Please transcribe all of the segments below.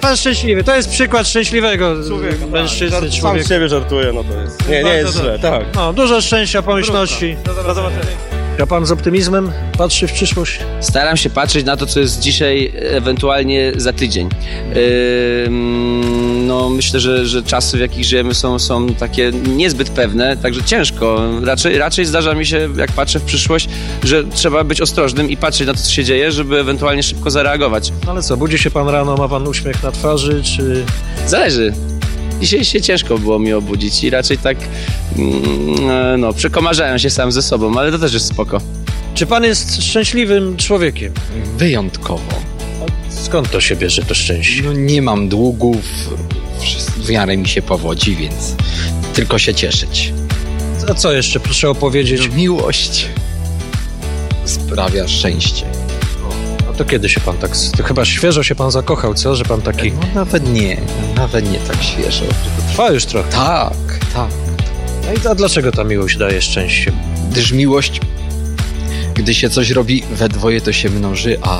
pan szczęśliwy. To jest przykład szczęśliwego mężczyzny, Sam człowieka. z siebie żartuję, no to jest. Nie jest źle, tak. No, dużo szczęścia, pomyślności. Do zobaczenia. A pan z optymizmem patrzy w przyszłość? Staram się patrzeć na to, co jest dzisiaj, ewentualnie za tydzień. No, myślę, że czasy, w jakich żyjemy, są takie niezbyt pewne, także ciężko. Raczej zdarza mi się, jak patrzę w przyszłość, że trzeba być ostrożnym i patrzeć na to, co się dzieje, żeby ewentualnie szybko zareagować. No ale co, budzi się pan rano, ma pan uśmiech na twarzy, czy... Zależy. Dzisiaj się ciężko było mi obudzić i raczej tak, przekomarzałem się sam ze sobą, ale to też jest spoko. Czy pan jest szczęśliwym człowiekiem? Wyjątkowo. Skąd to się bierze, to szczęście? No, nie mam długów, w miarę mi się powodzi, więc tylko się cieszyć. A co jeszcze, proszę opowiedzieć? Miłość sprawia szczęście. No to kiedy się pan tak... To chyba świeżo się pan zakochał, co? Że pan taki... No nawet nie tak świeżo. Trwa już trochę. Tak. No i dlaczego ta miłość daje szczęście? Gdyż miłość, gdy się coś robi we dwoje, to się mnoży, a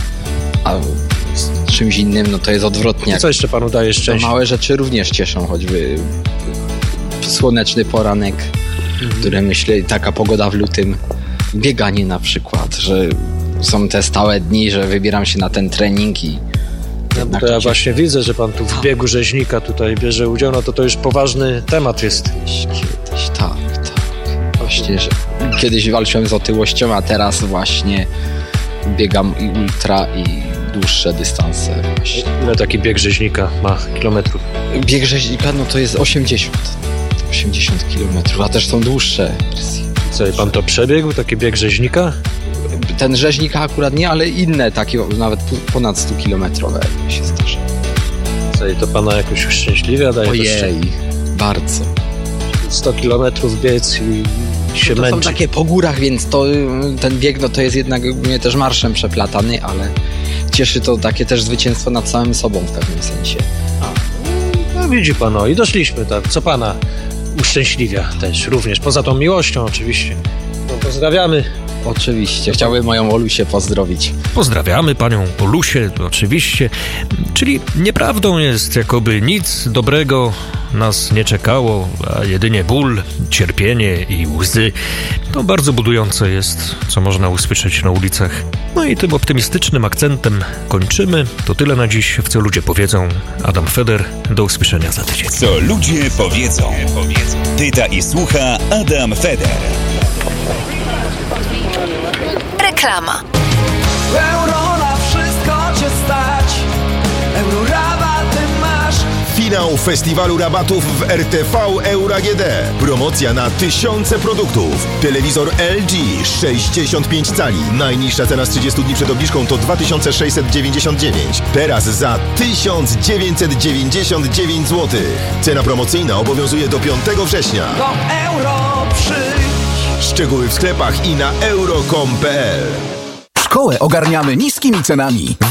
z czymś innym, no to jest odwrotnie. Co jeszcze panu daje To szczęście? małe rzeczy również cieszą, choćby słoneczny poranek, które myślę, taka pogoda w lutym, bieganie na przykład, że są te stałe dni, że wybieram się na ten trening i No, to ja właśnie widzę, że pan tu w biegu rzeźnika tutaj bierze udział, no to już poważny temat jest. Kiedyś, tak. Właśnie, że kiedyś walczyłem z otyłością, a teraz właśnie biegam i ultra i dłuższe dystanse właśnie. Ile taki bieg rzeźnika ma kilometrów? Bieg rzeźnika, no to jest 80 kilometrów, a też są dłuższe wersje. Co, i pan to przebiegł, taki bieg rzeźnika? Ten rzeźnika akurat nie, ale inne takie nawet ponad 100-kilometrowe się zdarza. Co, i to pana jakoś uszczęśliwia daje? Ojej, bardzo. 100 kilometrów biec i się To męczy. są takie po górach, więc to, ten bieg no to jest jednak mnie też marszem przeplatany, ale cieszy to takie też zwycięstwo nad samym sobą w pewnym sensie. No widzi pan, i doszliśmy tam. Co pana uszczęśliwia też również, poza tą miłością oczywiście. No, pozdrawiamy. Oczywiście, chciałbym moją Olusię pozdrowić. Pozdrawiamy panią Olusię, oczywiście. Czyli nieprawdą jest, jakoby nic dobrego nas nie czekało, a jedynie ból, cierpienie i łzy. To bardzo budujące jest, co można usłyszeć na ulicach. No i tym optymistycznym akcentem kończymy. To tyle na dziś, w Co Ludzie Powiedzą. Adam Feder, do usłyszenia za tydzień. Co ludzie powiedzą. Pyta i słucha Adam Feder. Reklama. Euro na wszystko cię stać. Euro rabaty masz. Finał festiwalu rabatów w RTV Euro AGD. Promocja na tysiące produktów. Telewizor LG 65 cali. Najniższa cena z 30 dni przed obniżką to 2699. Teraz za 1999 zł. Cena promocyjna obowiązuje do 5 września. Do euro przyjdź. Szczegóły w sklepach i na euro.com.pl. Szkołę ogarniamy niskimi cenami.